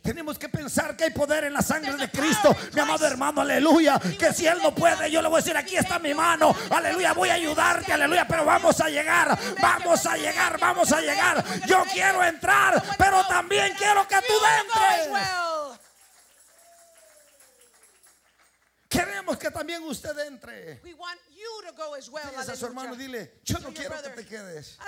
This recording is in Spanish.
Tenemos que pensar que hay poder en la sangre de Cristo, mi amado hermano, aleluya. Que si Él no puede, yo le voy a decir, aquí está mi mano, aleluya, voy a ayudarte, aleluya. Pero vamos a llegar, vamos a llegar, vamos a llegar. Yo quiero entrar, pero también quiero que tú entres. Queremos que también usted entre. We want you to go as well. Dígase a su hermano, Hallelujah. dile, yo no To your quiero que brother, te quedes. I